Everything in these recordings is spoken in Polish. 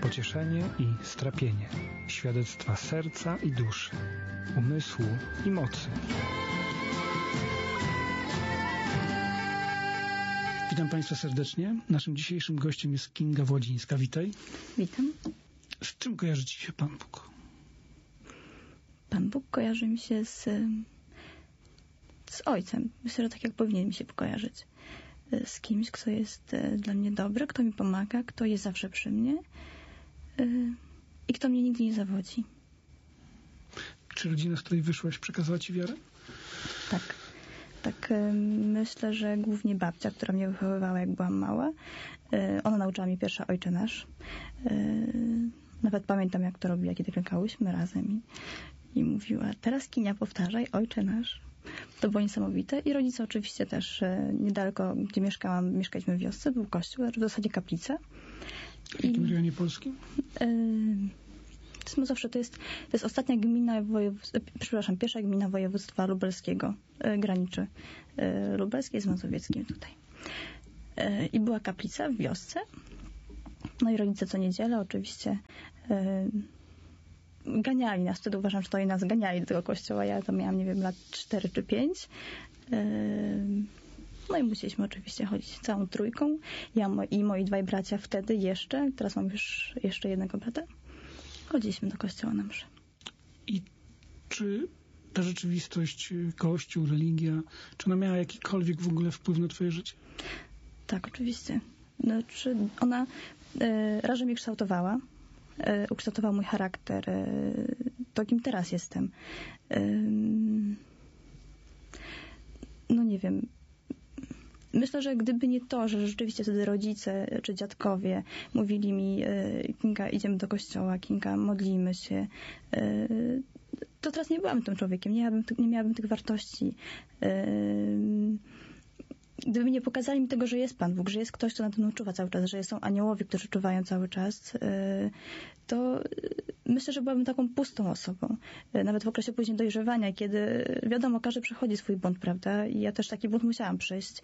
pocieszenie i strapienie, świadectwa serca i duszy, umysłu i mocy. Witam Państwa serdecznie. Naszym dzisiejszym gościem jest Kinga Włodzińska. Witaj. Witam. Z czym kojarzy Ci się Pan Bóg? Pan Bóg kojarzy mi się z Ojcem. Myślę, że tak jak powinien mi się kojarzyć. Z kimś, kto jest dla mnie dobry, kto mi pomaga, kto jest zawsze przy mnie i kto mnie nigdy nie zawodzi. Czy rodzina, z której wyszłaś, przekazała Ci wiarę? Tak. Myślę, że głównie babcia, która mnie wychowywała, jak byłam mała. Ona nauczyła mnie pierwsza Ojcze Nasz. Nawet pamiętam, jak to robiła, kiedy klękałyśmy razem i mówiła: teraz Kinia, powtarzaj Ojcze Nasz. To było niesamowite. I rodzice oczywiście też niedaleko, gdzie mieszkaliśmy w wiosce, był kościół, w zasadzie kaplica. W jakim rejonie Polski? To jest ostatnia gmina pierwsza gmina województwa lubelskiego, graniczy lubelskie z mazowieckim tutaj. I była kaplica w wiosce. No i rodzice co niedzielę oczywiście ganiali nas. Wtedy uważam, że to i nas ganiali do tego kościoła. Ja to miałam, nie wiem, lat 4 czy 5. No i musieliśmy oczywiście chodzić całą trójką. Ja i moi dwaj bracia wtedy jeszcze. Teraz mam już jeszcze jednego brata. Chodziliśmy do kościoła na mszę. I czy ta rzeczywistość, kościół, religia, czy ona miała jakikolwiek w ogóle wpływ na Twoje życie? Tak, oczywiście. Znaczy, ona raczej mnie kształtowała. Ukształtował mój charakter. To, kim teraz jestem. No nie wiem. Myślę, że gdyby nie to, że rzeczywiście wtedy rodzice czy dziadkowie mówili mi: Kinga, idziemy do kościoła, Kinga, modlimy się, to teraz nie byłam tym człowiekiem, nie miałabym tych wartości. Gdyby nie pokazali mi tego, że jest Pan Bóg, że jest ktoś, kto na tym czuwa cały czas, że są aniołowie, którzy czuwają cały czas, to myślę, że byłabym taką pustą osobą. Nawet w okresie później dojrzewania, kiedy wiadomo, każdy przechodzi swój bunt, prawda? I ja też taki bunt musiałam przejść.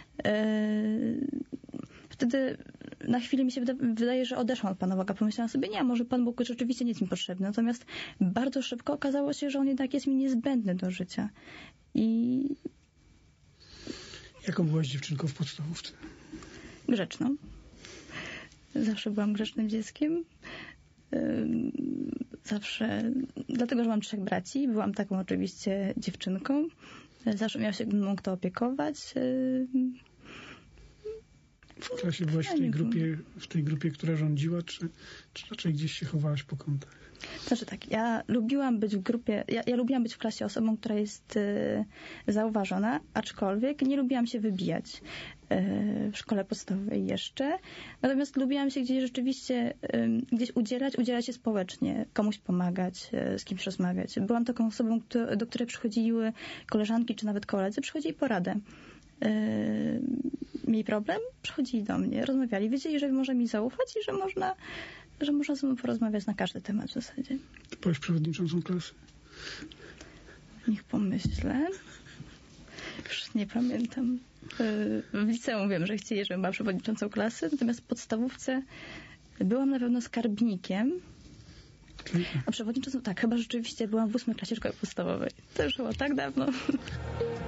Wtedy na chwilę mi się wydaje, że odeszłam od Pana Boga. Pomyślałam sobie: nie, może Pan Bóg rzeczywiście nie jest mi potrzebny. Natomiast bardzo szybko okazało się, że On jednak jest mi niezbędny do życia. Jaką byłaś dziewczynką w podstawówce? Grzeczną. Zawsze byłam grzecznym dzieckiem. Zawsze, dlatego, że mam 3 braci, byłam taką oczywiście dziewczynką. Zawsze miał się mną kto opiekować. W klasie byłaś w tej grupie, która rządziła, czy raczej gdzieś się chowałaś po kątach? Znaczy tak, ja lubiłam być w grupie, ja lubiłam być w klasie osobą, która jest zauważona, aczkolwiek nie lubiłam się wybijać w szkole podstawowej jeszcze. Natomiast lubiłam się gdzieś rzeczywiście udzielać się społecznie, komuś pomagać, z kimś rozmawiać. Byłam taką osobą, do której przychodziły koleżanki, czy nawet koledzy, przychodzili po radę. Mieli problem, przychodzili do mnie, rozmawiali, wiedzieli, że może mi zaufać i że można ze mną porozmawiać na każdy temat w zasadzie. Ty byłaś przewodniczącą klasy? Niech pomyślę. Już nie pamiętam. W liceum wiem, że chcieli, żebym była przewodniczącą klasy, natomiast w podstawówce byłam na pewno skarbnikiem. A przewodniczącą, tak, chyba rzeczywiście byłam w 8 klasie szkoły podstawowej. To już było tak dawno.